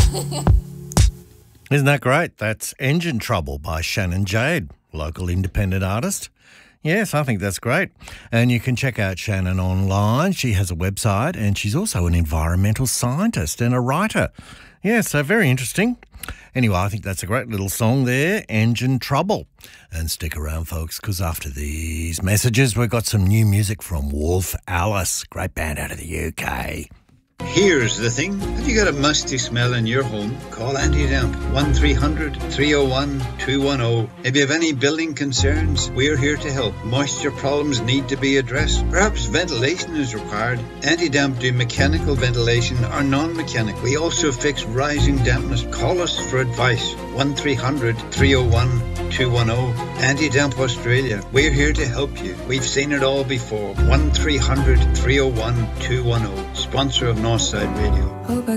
Isn't that great? That's Engine Trouble by Shannon Jade, local independent artist. Yes, I think that's great. And you can check out Shannon online. She has a website and she's also an environmental scientist and a writer. Yeah, so very interesting. Anyway, I think that's a great little song there, Engine Trouble. And stick around, folks, because after these messages, we've got some new music from Wolf Alice, great band out of the UK. Here's the thing. Have you got a musty smell in your home? Call Anti-Damp 1300-301-210. If you have any building concerns, we're here to help. Moisture problems need to be addressed. Perhaps ventilation is required. Anti-Damp do mechanical ventilation or non-mechanical. We also fix rising dampness. Call us for advice. 1300-301-210. Anti-Damp Australia. We're here to help you. We've seen it all before. 1300-301-210. Sponsor of Northside Radio. Hope I